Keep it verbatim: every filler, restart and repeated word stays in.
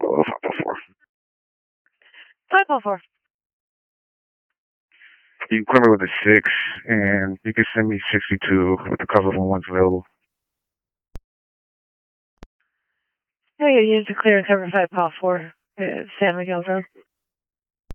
Uh, five oh four. five oh four. You can clear me with a six, and you can send me sixty-two with the cover when one's available. Oh, yeah, use the clear and cover five oh four. Uh, San Miguel Road.